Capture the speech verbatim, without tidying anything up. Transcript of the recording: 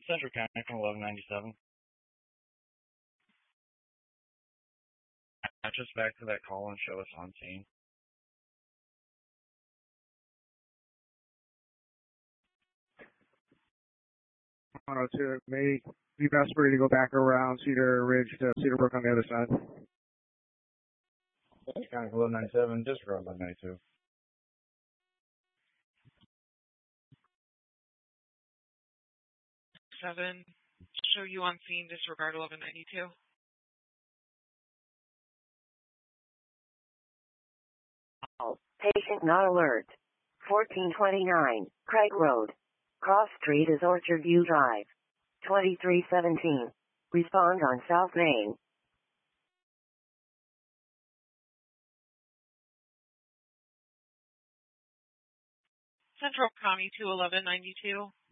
Central County from eleven ninety-seven. Match us back to that call and show us on scene. one oh two, it may be best for you to go back around Cedar Ridge to Cedar Brook on the other side. Central County from eleven ninety-seven, just for eleven ninety-two. Seven, show you on scene, disregard eleven ninety-two. Patient not alert. fourteen twenty-nine, Craig Road. Cross Street is Orchard View Drive. twenty-three seventeen. Respond on South Main. Central County to eleven ninety-two.